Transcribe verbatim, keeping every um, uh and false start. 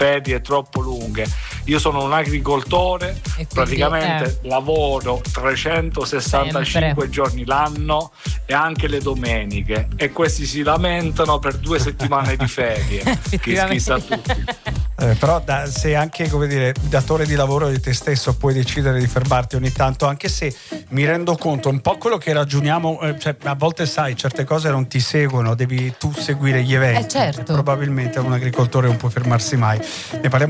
ferie troppo lunghe. Io sono un agricoltore, E quindi, praticamente eh. lavoro trecentosessantacinque Sempre. giorni l'anno e anche le domeniche, e questi si lamentano per due settimane di ferie. Chi schissa a tutti. Eh, però da, se anche, come dire, datore di lavoro di te stesso puoi decidere di fermarti ogni tanto, anche se mi rendo conto un po' quello che ragioniamo, eh, cioè a volte sai certe cose non ti seguono, devi tu seguire gli eventi. Eh, certo. Probabilmente un agricoltore non può fermarsi mai. Ne parliamo